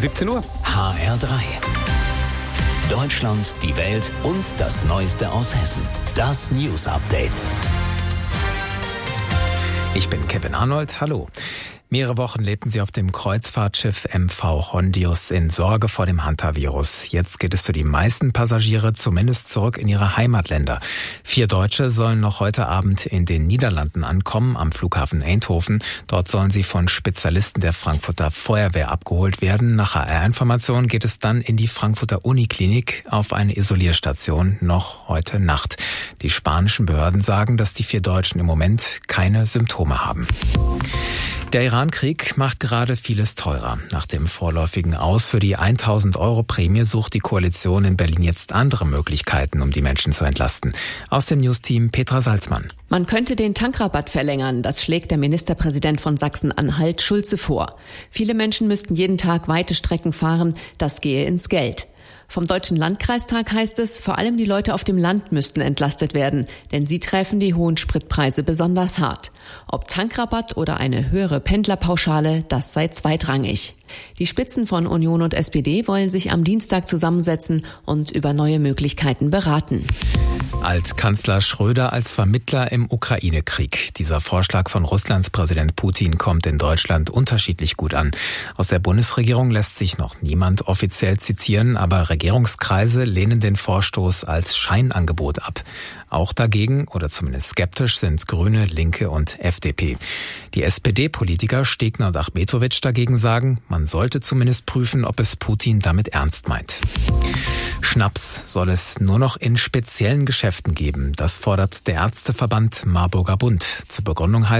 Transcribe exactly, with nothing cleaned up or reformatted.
siebzehn Uhr. H R drei. Deutschland, die Welt und das Neueste aus Hessen. Das News Update. Ich bin Kevin Arnold. Hallo. Mehrere Wochen lebten sie auf dem Kreuzfahrtschiff M V Hondius in Sorge vor dem Hantavirus. Jetzt geht es für die meisten Passagiere zumindest zurück in ihre Heimatländer. Vier Deutsche sollen noch heute Abend in den Niederlanden ankommen, am Flughafen Eindhoven. Dort sollen sie von Spezialisten der Frankfurter Feuerwehr abgeholt werden. Nach H R-Informationen geht es dann in die Frankfurter Uniklinik auf eine Isolierstation noch heute Nacht. Die spanischen Behörden sagen, dass die vier Deutschen im Moment keine Symptome haben. Der Iran-Krieg macht gerade vieles teurer. Nach dem vorläufigen Aus für die tausend Euro Prämie sucht die Koalition in Berlin jetzt andere Möglichkeiten, um die Menschen zu entlasten. Aus dem News-Team Petra Salzmann. Man könnte den Tankrabatt verlängern. Das schlägt der Ministerpräsident von Sachsen-Anhalt Schulze vor. Viele Menschen müssten jeden Tag weite Strecken fahren. Das gehe ins Geld. Vom Deutschen Landkreistag heißt es, vor allem die Leute auf dem Land müssten entlastet werden, denn sie treffen die hohen Spritpreise besonders hart. Ob Tankrabatt oder eine höhere Pendlerpauschale, das sei zweitrangig. Die Spitzen von Union und S P D wollen sich am Dienstag zusammensetzen und über neue Möglichkeiten beraten. Altkanzler Schröder als Vermittler im Ukraine-Krieg. Dieser Vorschlag von Russlands Präsident Putin kommt in Deutschland unterschiedlich gut an. Aus der Bundesregierung lässt sich noch niemand offiziell zitieren, aber Regierungskreise lehnen den Vorstoß als Scheinangebot ab. Auch dagegen, oder zumindest skeptisch, sind Grüne, Linke und F D P. Die S P D-Politiker Stegner und Achmetowitsch dagegen sagen, man sollte zumindest prüfen, ob es Putin damit ernst meint. Schnaps soll es nur noch in speziellen Geschäften geben. Das fordert der Ärzteverband Marburger Bund. Zur Begründung heißt